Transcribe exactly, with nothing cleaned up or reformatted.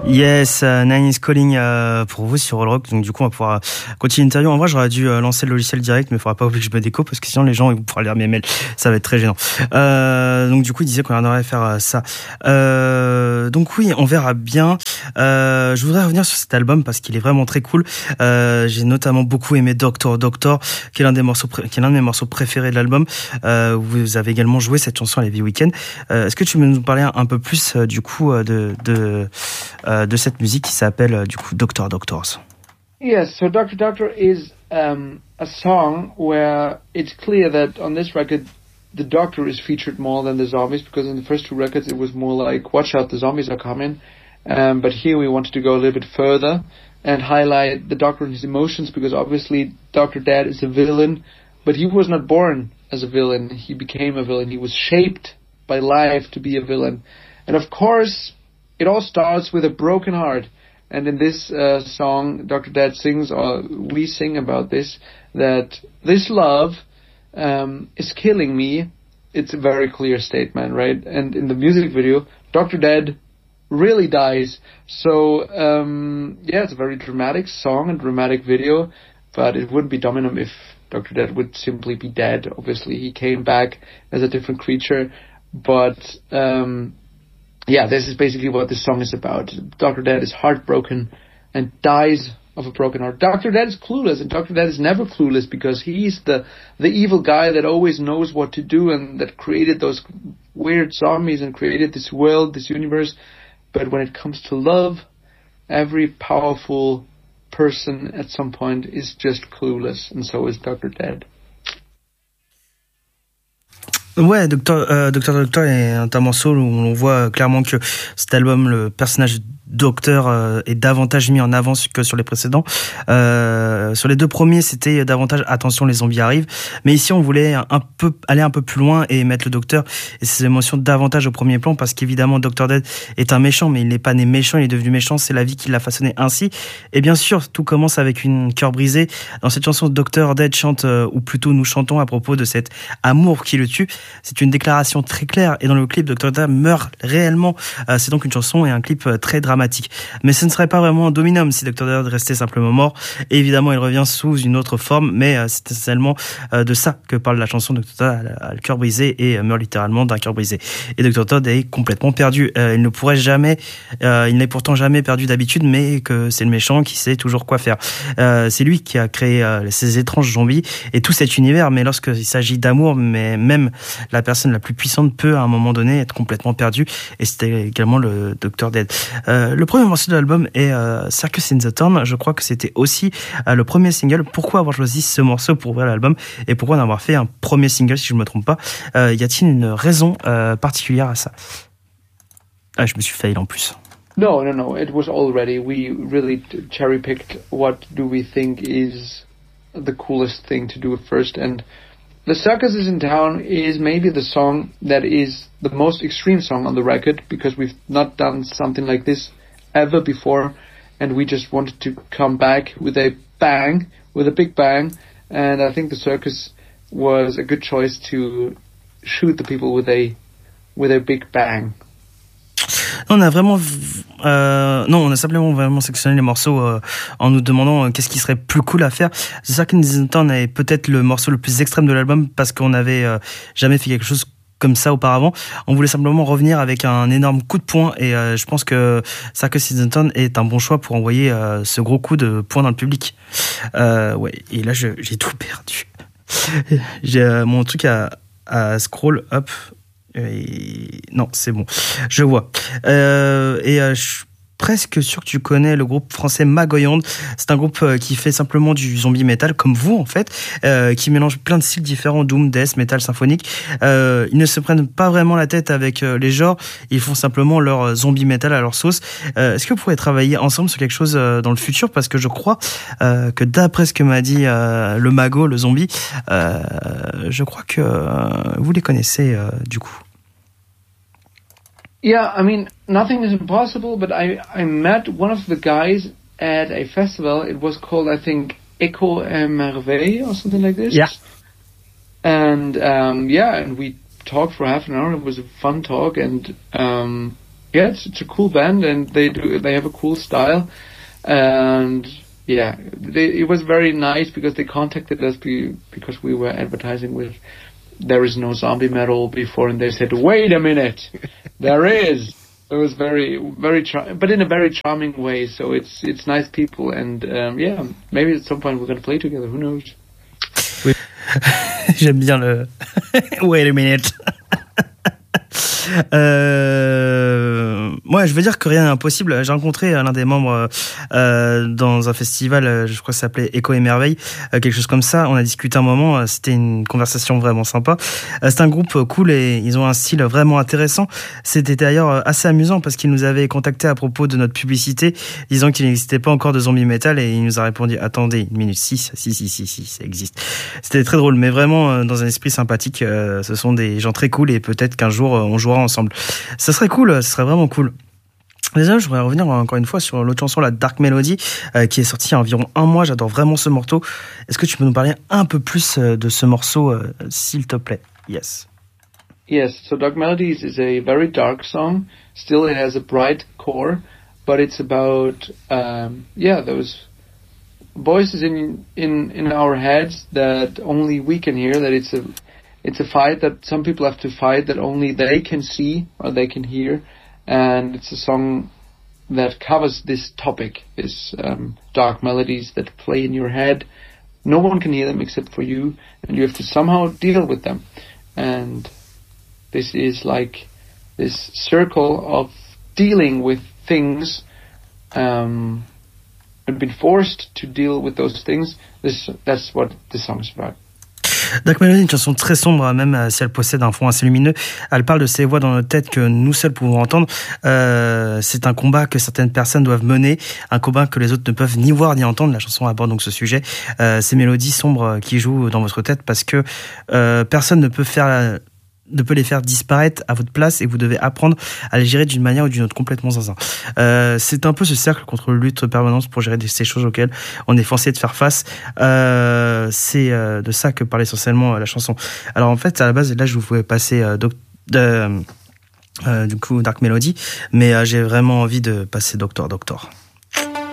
Yes, uh, Nine is Calling uh, pour vous sur All Rock. Donc du coup, on va pouvoir continuer l'interview. En vrai, j'aurais dû uh, lancer le logiciel direct, mais il faudra pas oublier que je me déco parce que sinon les gens ils vont pouvoir lire mes mails. Ça va être très gênant. Euh, donc du coup, il disait qu'on devrait faire uh, ça. Euh, donc oui, on verra bien. Euh, je voudrais revenir sur cet album parce qu'il est vraiment très cool. Euh, j'ai notamment beaucoup aimé Doctor Doctor, qui est l'un des morceaux, pré- qui est l'un de mes morceaux préférés de l'album. Euh, vous avez également joué cette chanson à la Vie Weekend. Euh, est-ce que tu peux nous parler un, un peu plus uh, du coup uh, de de uh, de cette musique qui s'appelle uh, du coup Doctor Doctors? Yes, so Doctor Doctor is um, a song where it's clear that on this record the Doctor is featured more than the zombies, because in the first two records it was more like, watch out, the zombies are coming. Um, but here we wanted to go a little bit further and highlight the Doctor and his emotions, because obviously Doctor Dead is a villain, but he was not born as a villain. He became a villain. He was shaped by life to be a villain. And of course, it all starts with a broken heart. And in this uh, song, Doctor Dead sings, or we sing about this, that this love um, is killing me. It's a very clear statement, right? And in the music video, Doctor Dead really dies. So, um, yeah, it's a very dramatic song and dramatic video, but it wouldn't be Dominum if Doctor Dead would simply be dead. Obviously, he came back as a different creature, but um, yeah, this is basically what this song is about. Doctor Dead is heartbroken and dies of a broken heart. Doctor Dead is clueless, and Doctor Dead is never clueless, because he's the the evil guy that always knows what to do and that created those weird zombies and created this world, this universe. But when it comes to love, every powerful person at some point is just clueless, and so is Doctor Dead. Ouais, Docteur euh, Docteur Docteur est un morceau où on voit clairement que cet album, le personnage Docteur euh, est davantage mis en avant que sur les précédents. Euh, sur les deux premiers, c'était davantage attention, les zombies arrivent. Mais ici, on voulait un peu aller un peu plus loin et mettre le Docteur et ses émotions davantage au premier plan, parce qu'évidemment, Doctor Dead est un méchant, mais il n'est pas né méchant, il est devenu méchant. C'est la vie qui l'a façonné ainsi. Et bien sûr, tout commence avec une cœur brisée. Dans cette chanson, Doctor Dead chante, euh, ou plutôt nous chantons à propos de cet amour qui le tue. C'est une déclaration très claire. Et dans le clip, Doctor Dead meurt réellement. Euh, c'est donc une chanson et un clip euh, très dramatique. Mais ce ne serait pas vraiment un Dominum si Doctor Dead restait simplement mort. Et évidemment, il revient sous une autre forme, mais euh, c'est essentiellement euh, de ça que parle la chanson. Doctor Dead a le cœur brisé et euh, meurt littéralement d'un cœur brisé. Et Doctor Dead est complètement perdu. Euh, il ne pourrait jamais, euh, il n'est pourtant jamais perdu d'habitude, mais que c'est le méchant qui sait toujours quoi faire. Euh, c'est lui qui a créé euh, ces étranges zombies et tout cet univers, mais lorsqu'il s'agit d'amour, mais même la personne la plus puissante peut à un moment donné être complètement perdue, et c'était également le Doctor Dead. Euh, Le premier morceau de l'album est euh, Circus in the Town. Je crois que c'était aussi euh, le premier single. Pourquoi avoir choisi ce morceau pour ouvrir l'album, et pourquoi en avoir fait un premier single, si je ne me trompe pas? euh, Y a-t-il une raison euh, particulière à ça? Ah, je me suis fail en plus. No, no, no. It was already. We really cherry-picked what do we think is the coolest thing to do first. And The Circus is in Town is maybe the song that is the most extreme song on the record, because we've not done something like this ever before, and we just wanted to come back with a bang, with a big bang, and I think The Circus was a good choice to shoot the people with a with a big bang. On a vraiment, euh, non, on a simplement vraiment sélectionné les morceaux euh, en nous demandant euh, qu'est-ce qui serait plus cool à faire. C'est ça que Town est peut-être le morceau le plus extrême de l'album, parce qu'on n'avait euh, jamais fait quelque chose comme ça auparavant. On voulait simplement revenir avec un énorme coup de poing, et euh, je pense que Circus in the Town est un bon choix pour envoyer euh, ce gros coup de poing dans le public. Euh, ouais, et là je, j'ai tout perdu. J'ai euh, mon truc à, à scroll up. Et... Non, c'est bon, je vois. Euh, et euh, je suis presque sûr que tu connais le groupe français Magoyande. C'est un groupe euh, qui fait simplement du zombie metal, comme vous en fait, euh, qui mélange plein de styles différents, doom, death, metal, symphonique. Euh, ils ne se prennent pas vraiment la tête avec euh, les genres, ils font simplement leur zombie metal à leur sauce. Euh, est-ce que vous pourriez travailler ensemble sur quelque chose euh, dans le futur? Parce que je crois euh, que d'après ce que m'a dit euh, le Mago, le zombie, euh, je crois que euh, vous les connaissez euh, du coup. Yeah, I mean, nothing is impossible, but I, I met one of the guys at a festival. It was called, I think, Echo et Merveille or something like this. Yeah. And, um, yeah, and we talked for half an hour. It was a fun talk, and, um, Yeah, it's, it's a cool band, and they do they have a cool style, and yeah, they, it was very nice because they contacted us be, because we were advertising with There Is No Zombie Metal before, and they said, wait a minute, there is. It was very, very, char- but in a very charming way. So it's it's nice people, and um, yeah, maybe at some point we're gonna play together. Who knows? Oui. J'aime bien le. Wait a minute. Euh, moi, je veux dire que rien n'est impossible. J'ai rencontré l'un des membres euh, dans un festival, je crois que ça s'appelait Écho et Merveille, euh, quelque chose comme ça. On a discuté un moment, c'était une conversation vraiment sympa. Euh, c'est un groupe cool et ils ont un style vraiment intéressant. C'était d'ailleurs assez amusant parce qu'ils nous avaient contacté à propos de notre publicité, disant qu'il n'existait pas encore de zombie metal, et il nous a répondu attendez une minute, si si si si si ça existe. C'était très drôle, mais vraiment dans un esprit sympathique. Euh, ce sont des gens très cool et peut-être qu'un jour on jouera ensemble. Ça serait cool, ça serait vraiment cool. Déjà, je voudrais revenir encore une fois sur l'autre chanson, la Dark Melody, euh, qui est sortie il y a environ un mois. J'adore vraiment ce morceau. Est-ce que tu peux nous parler un peu plus de ce morceau, euh, s'il te plaît? Yes. Yes, so Dark Melodies is a very dark song. Still, it has a bright core, but it's about, um, yeah, those voices in in in our heads that only we can hear. That it's a It's a fight that some people have to fight that only they can see or they can hear, and it's a song that covers this topic, this um, dark melodies that play in your head. No one can hear them except for you, and you have to somehow deal with them. And this is like this circle of dealing with things, um, and been forced to deal with those things. This that's what the song is about. Dark Melody est une chanson très sombre, même si elle possède un fond assez lumineux. Elle parle de ces voix dans notre tête que nous seuls pouvons entendre. Euh, c'est un combat que certaines personnes doivent mener, un combat que les autres ne peuvent ni voir ni entendre. La chanson aborde donc ce sujet. Euh, ces mélodies sombres qui jouent dans votre tête parce que euh, personne ne peut faire... ne peut les faire disparaître à votre place, et vous devez apprendre à les gérer d'une manière ou d'une autre, complètement zinzin. Euh, c'est un peu ce cercle contre lutte permanente pour gérer ces choses auxquelles on est forcé de faire face. Euh, c'est euh, de ça que parle essentiellement la chanson. Alors en fait, à la base, là, je vous pouvais passer euh, doc- de, euh, du coup Dark Melody, mais euh, j'ai vraiment envie de passer Doctor Doctor.